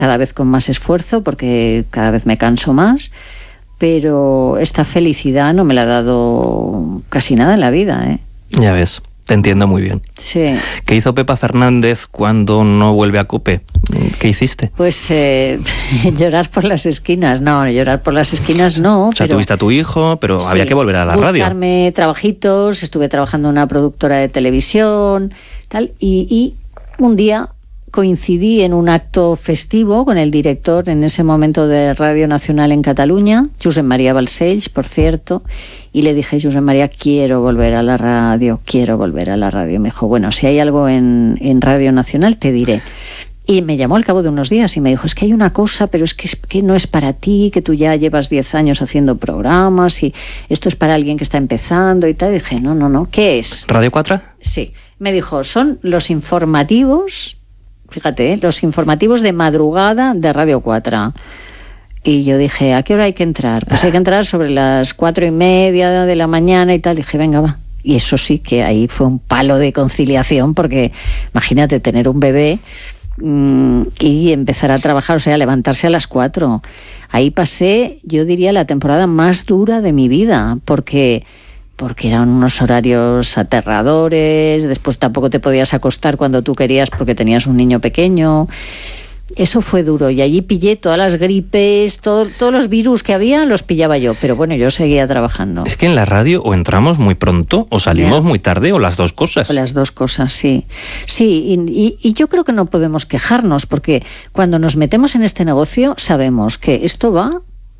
cada vez con más esfuerzo porque cada vez me canso más, pero esta felicidad no me la ha dado casi nada en la vida, ¿eh? Ya ves, te entiendo muy bien. Sí. ¿Qué hizo Pepa Fernández cuando no vuelve a COPE? ¿Qué hiciste? Pues llorar por las esquinas. No, llorar por las esquinas no. O sea, pero tuviste a tu hijo, pero sí, había que volver a la radio. Buscarme trabajitos, estuve trabajando en una productora de televisión, tal, y un día coincidí en un acto festivo con el director en ese momento de Radio Nacional en Cataluña, Josep María Balcells, por cierto, y le dije: Josep María, quiero volver a la radio, quiero volver a la radio. Me dijo: bueno, si hay algo en Radio Nacional te diré. Y me llamó al cabo de unos días y me dijo: es que hay una cosa, pero es que no es para ti, que tú ya llevas 10 años haciendo programas y esto es para alguien que está empezando y tal. Y dije: no, ¿qué es? ¿Radio 4? Sí. Me dijo: son los informativos, fíjate, los informativos de madrugada de Radio 4. Y yo dije: ¿a qué hora hay que entrar? Pues hay que entrar sobre las 4:30 de la mañana y tal. Dije: venga, va. Y eso sí que ahí fue un palo de conciliación, porque imagínate tener un bebé y empezar a trabajar, o sea, levantarse a las 4. Ahí pasé, yo diría, la temporada más dura de mi vida, porque eran unos horarios aterradores. Después tampoco te podías acostar cuando tú querías porque tenías un niño pequeño. Eso fue duro, y allí pillé todas las gripes, todos los virus que había los pillaba yo, pero bueno, yo seguía trabajando. Es que en la radio o entramos muy pronto o salimos muy tarde, o las dos cosas. O las dos cosas, sí. Sí, y yo creo que no podemos quejarnos, porque cuando nos metemos en este negocio sabemos que esto va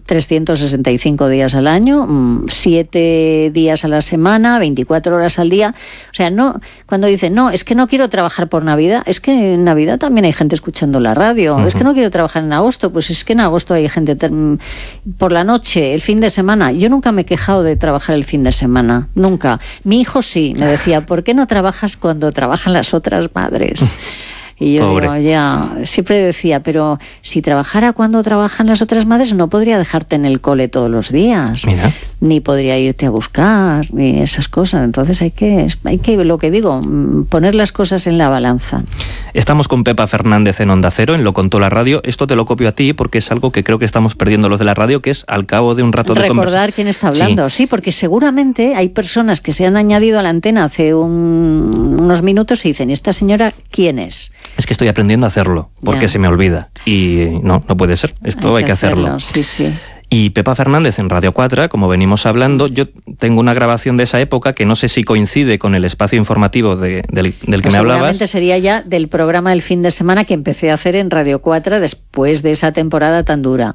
365 días al año, 7 días a la semana, 24 horas al día. O sea, no, cuando dicen: no, es que no quiero trabajar por Navidad, es que en Navidad también hay gente escuchando la radio. Es que no quiero trabajar en agosto, pues es que en agosto hay gente por la noche, el fin de semana. Yo nunca me he quejado de trabajar el fin de semana, nunca. Mi hijo sí, me decía: ¿por qué no trabajas cuando trabajan las otras madres? Y yo digo, ya, siempre decía: pero si trabajara cuando trabajan las otras madres, no podría dejarte en el cole todos los días. Mira. Ni podría irte a buscar, ni esas cosas. Entonces hay que, lo que digo, poner las cosas en la balanza. Estamos con Pepa Fernández en Onda Cero, en Lo Contó la Radio. Esto te lo copio a ti porque es algo que creo que estamos perdiendo los de la radio, que es al cabo de un rato de conversación. Recordar quién está hablando, sí, porque seguramente hay personas que se han añadido a la antena hace unos minutos y dicen: ¿y esta señora quién es? Es que estoy aprendiendo a hacerlo, porque se me olvida. Y no puede ser. Esto hay que hacerlo. Sí, sí. Y Pepa Fernández en Radio 4, como venimos hablando, yo tengo una grabación de esa época que no sé si coincide con el espacio informativo del que me hablabas. Seguramente sería ya del programa del fin de semana que empecé a hacer en Radio 4 después de esa temporada tan dura.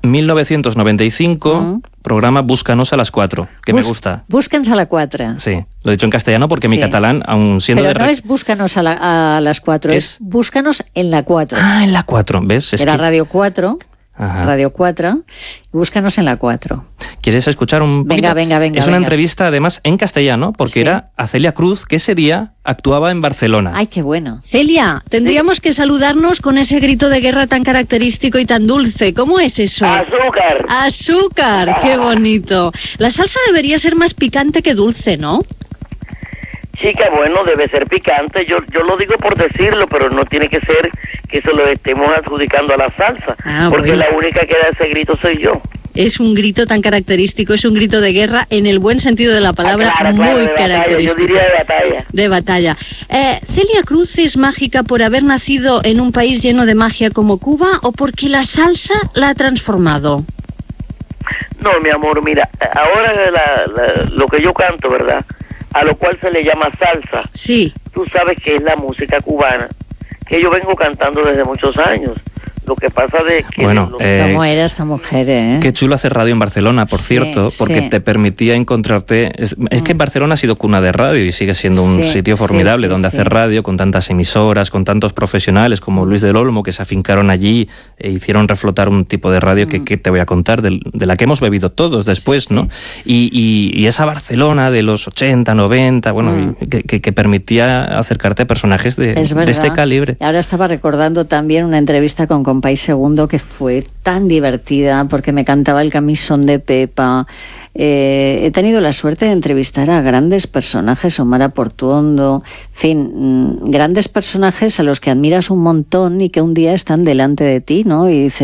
1995, programa Búscanos a las 4, que me gusta. Búscanos a las 4. Sí, lo he dicho en castellano porque mi catalán, aun siendo Pero no es Búscanos a las 4, es Búscanos en la 4. Ah, en la 4, ¿ves? Era Radio 4. Ajá. Radio 4, búscanos en la 4. ¿Quieres escuchar un poquito? Venga. Es una entrevista además en castellano, porque era a Celia Cruz, que ese día actuaba en Barcelona. ¡Ay, qué bueno! Celia, tendríamos que saludarnos con ese grito de guerra tan característico y tan dulce. ¿Cómo es eso? ¡Azúcar! ¡Azúcar! ¡Qué bonito! La salsa debería ser más picante que dulce, ¿no? Chica, bueno, debe ser picante. Yo lo digo por decirlo, pero no tiene que ser que se lo estemos adjudicando a la salsa, porque bueno, la única que da ese grito soy yo. Es un grito tan característico, es un grito de guerra en el buen sentido de la palabra, claro, muy de característico. Batalla, yo diría de batalla. De batalla. ¿Celia Cruz es mágica por haber nacido en un país lleno de magia como Cuba o porque la salsa la ha transformado? No, mi amor, mira, ahora lo que yo canto, ¿verdad?, a lo cual se le llama salsa. Sí. Tú sabes que es la música cubana, que yo vengo cantando desde muchos años. Lo que pasa de que... Bueno, ¿cómo era esta mujer, eh? Qué chulo hacer radio en Barcelona, por cierto, porque te permitía encontrarte... Es que Barcelona ha sido cuna de radio y sigue siendo un sitio formidable donde hacer radio, con tantas emisoras, con tantos profesionales como Luis del Olmo, que se afincaron allí e hicieron reflotar un tipo de radio que te voy a contar, de la que hemos bebido todos después, ¿no? Y esa Barcelona de los 80, 90, bueno, que permitía acercarte a personajes de este calibre. Ahora estaba recordando también una entrevista con Compay Segundo que fue tan divertida porque me cantaba el camisón de Pepa. He tenido la suerte de entrevistar a grandes personajes, Omar Portuondo, en fin, grandes personajes a los que admiras un montón y que un día están delante de ti, ¿no? Y dices,